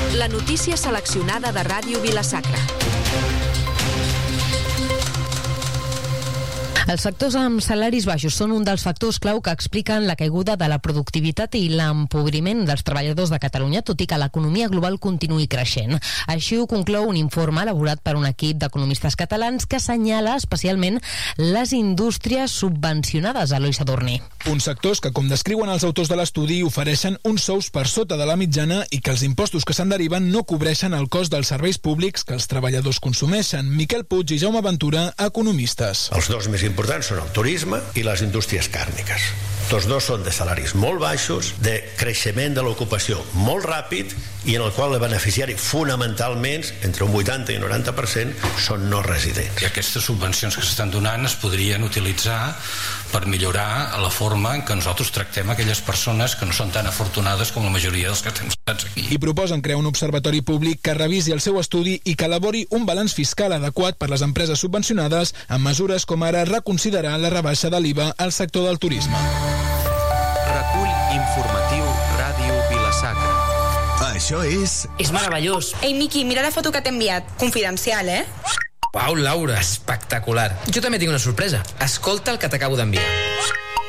La notícia seleccionada de Ràdio Vila-sacra. Els sectors amb salaris baixos són un dels factors clau que expliquen la caiguda de la productivitat i l'empobriment dels treballadors de Catalunya, tot i que l'economia global continuï creixent. Així ho conclou un informe elaborat per un equip d'economistes catalans que assenyala especialment les indústries subvencionades, Eloi Sadurní. Uns sectors que, com descriuen els autors de l'estudi, ofereixen uns sous per sota de la mitjana i que els impostos que se'n deriven no cobreixen el cost dels serveis públics que els treballadors consumeixen. Miquel Puig i Jaume Ventura, economistes. Els dos més importants són el turisme i les indústries càrniques. Tots dos són de salaris molt baixos, de creixement de l'ocupació molt ràpid i en el qual el beneficiari fonamentalment, entre un 80 i un 90%, són no residents. I aquestes subvencions que s'estan donant es podrien utilitzar per millorar la forma en què nosaltres tractem aquelles persones que no són tan afortunades com la majoria dels que estem sentats aquí. I proposen crear un observatori públic que revisi el seu estudi i que elabori un balanç fiscal adequat per les empreses subvencionades amb mesures com ara reconsiderar la rebaixa de l'IVA al sector del turisme. Recull informatiu Ràdio Vila-sacra. Això és... És meravellós. Ei, Miqui, mira la foto que t'he enviat. Confidencial, eh? Uau, Laura, espectacular. Jo també tinc una sorpresa. Escolta el que t'acabo d'enviar.